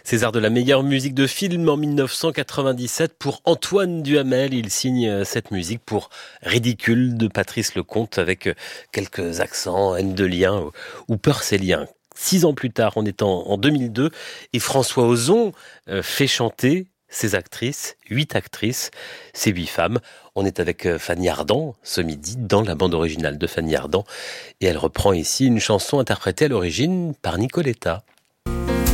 César de la meilleure musique de film en 1997 pour Antoine Duhamel. Il signe cette musique pour Ridicule de Patrice Lecomte avec quelques accents endelien ou purcellien. 6 ans plus tard, on est en 2002 et François Ozon fait chanter ces actrices, 8 actrices, ces 8 femmes. On est avec Fanny Ardant ce midi dans la bande originale de Fanny Ardant et elle reprend ici une chanson interprétée à l'origine par Nicoletta.